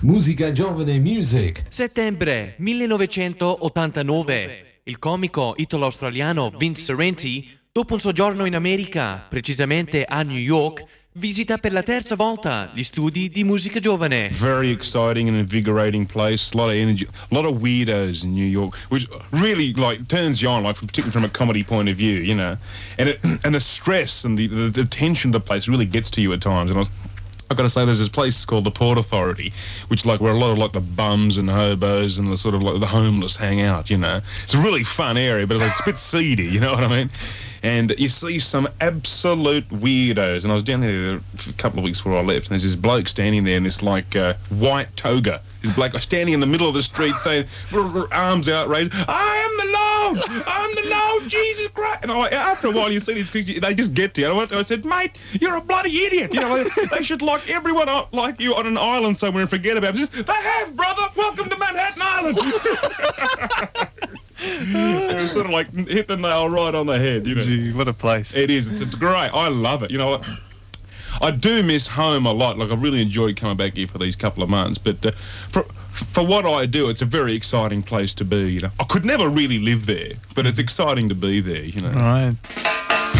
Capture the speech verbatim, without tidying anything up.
Musica Giovane Music. Settembre millenovecentottantanove. Il comico italo-australiano Vince Sorrenti, dopo un soggiorno in America, precisamente a New York, visita per la terza volta gli studi di musica giovane. Very exciting and invigorating place. A lot of energy, a lot of weirdos in New York, which really like turns you on, like particularly from a comedy point of view, you know. And it, and the stress and the, the the tension of the place really gets to you at times. And I was, I've got to say, there's this place called the Port Authority, which like where a lot of like the bums and hobos and the sort of like the homeless hang out, you know. It's a really fun area, but it's a bit seedy, you know what I mean? And you see some absolute weirdos. And I was down there a couple of weeks before I left, and there's this bloke standing there in this like uh, white toga. This black guy standing in the middle of the street saying, arms outraised, I am the Lord! I'm the Lord Jesus Christ! And I, after a while you see these kids, they just get to you. And I said, mate, you're a bloody idiot! You know, they should lock everyone up like you on an island somewhere and forget about it. Just, they have, brother! Welcome to Manhattan Island! It was sort of like hit the nail right on the head, you know. Gee, what a place. It is. It's, it's great. I love it. You know, I do miss home a lot. Like, I really enjoyed coming back here for these couple of months. But uh, for for what I do, it's a very exciting place to be, you know. I could never really live there, but it's exciting to be there, you know. All right.